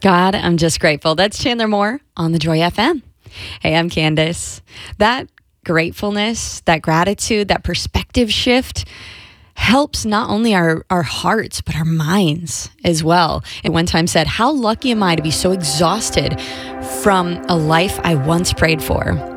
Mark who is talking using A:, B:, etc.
A: God, I'm just grateful. That's Chandler Moore on the Joy FM. Hey, I'm Candace. That gratefulness, that gratitude, that perspective shift helps not only our hearts, but our minds as well. It one time said, how lucky am I to be so exhausted from a life I once prayed for?